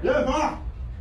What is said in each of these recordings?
人房。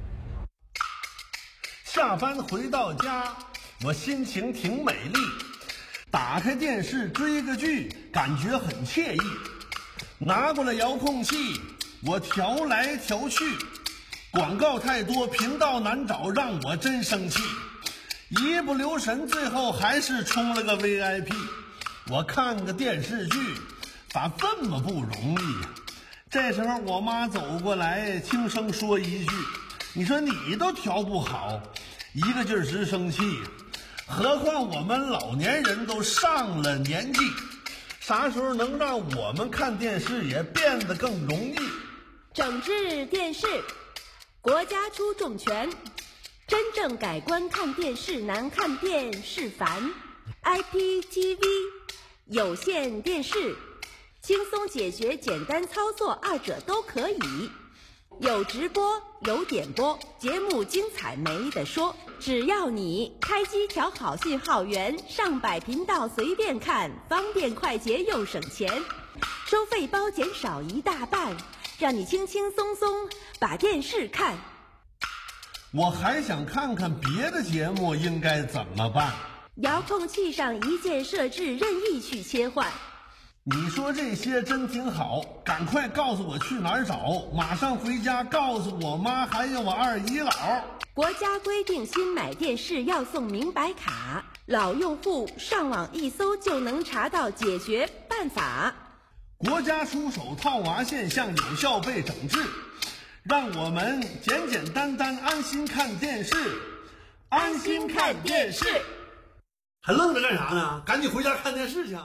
下班回到家，我心情挺美丽，打开电视追个剧，感觉很惬意。拿过来遥控器，我调来调去，广告太多，频道难找，让我真生气。一不留神，最后还是充了个 VIP。我看个电视剧，咋这么不容易呀？这时候我妈走过来，轻声说一句：“你说你都调不好，一个劲儿直生气，何况我们老年人都上了年纪，啥时候能让我们看电视也变得更容易？” 整治电视，国家出重拳，真正改观看电视难，看电视烦。IPTV 有线电视，轻松解决，简单操作，二者都可以。有直播，有点播，节目精彩没得说。只要你开机调好信号源，上百频道随便看，方便快捷又省钱，收费包减少一大半，让你轻轻松松把电视看。 我还想看看别的节目应该怎么办？ 遥控器上一键设置，任意去切换。 你说这些真挺好，赶快告诉我去哪儿找，马上回家告诉我妈还有我二姨姥。 国家规定新买电视要送明白卡，老用户上网一搜就能查到解决办法。 国家出手，套娃现象有效被整治，让我们简简单单安心看电视， 安心看电视。 还愣着干啥呢？赶紧回家看电视去。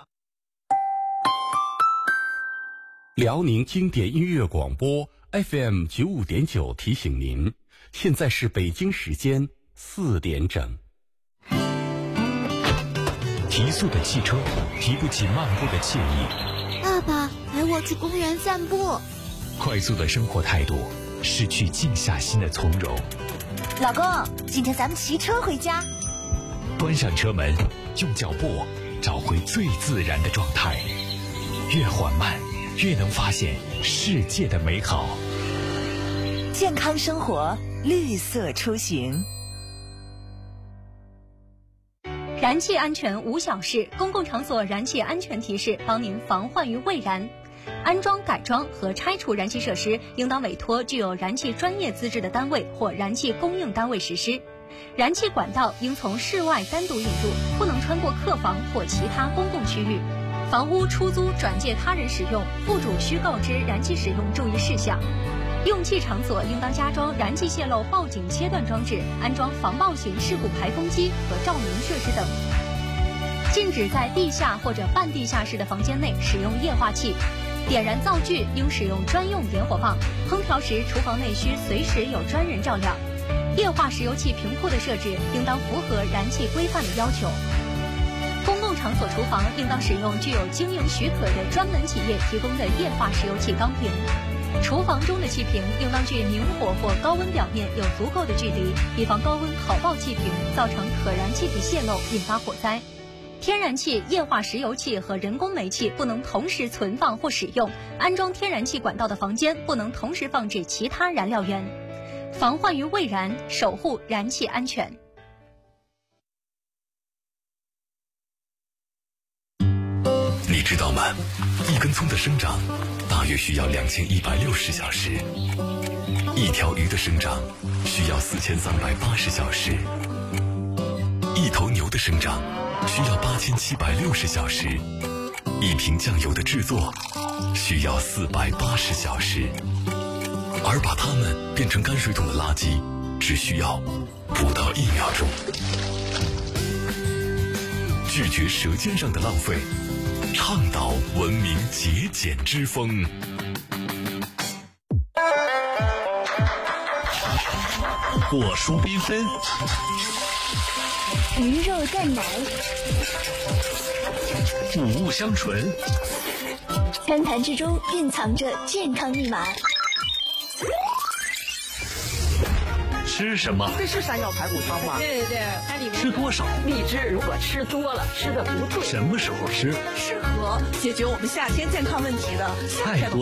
辽宁经典音乐广播 FM 95.9提醒您，现在是北京时间4点整。 提速的汽车提不起漫步的惬意。 爸爸，陪我去公园散步。 快速的生活态度失去静下心的从容。 老公，今天咱们骑车回家。 关上车门，用脚步找回最自然的状态，越缓慢越能发现世界的美好。 健康生活，绿色出行。 燃气安全无小事，公共场所燃气安全提示，帮您防患于未然。安装、改装和拆除燃气设施，应当委托具有燃气专业资质的单位或燃气供应单位实施。燃气管道应从室外单独引入，不能穿过客房或其他公共区域。房屋出租转借他人使用，户主需告知燃气使用注意事项。用气场所应当加装燃气泄漏报警切断装置，安装防爆型事故排风机和照明设施等。禁止在地下或者半地下室的房间内使用液化气。点燃灶具应使用专用点火棒，烹调时厨房内需随时有专人照料。液化石油气瓶库的设置应当符合燃气规范的要求。公共场所厨房应当使用具有经营许可的专门企业提供的液化石油气钢瓶。厨房中的气瓶应当距明火或高温表面有足够的距离，以防高温烤爆气瓶造成可燃气体泄漏，引发火灾。天然气、液化石油气和人工煤气不能同时存放或使用，安装天然气管道的房间不能同时放置其他燃料源。防患于未然，守护燃气安全。 你知道吗？一根葱的生长大约需要2160小时，一条鱼的生长需要4380小时，一头牛的生长需要8760小时，一瓶酱油的制作需要480小时，而把它们变成泔水桶的垃圾只需要不到1秒钟。拒绝舌尖上的浪费，倡导文明节俭之风。 果蔬缤纷， 鱼肉蛋奶， 谷物香醇， 餐盘之中蕴藏着健康密码。 吃什么？ 这是山药排骨汤吗？ 对，它里面吃多少？ 荔枝如果吃多了，吃的不对。 什么时候吃？ 适合解决我们夏天健康问题的太多。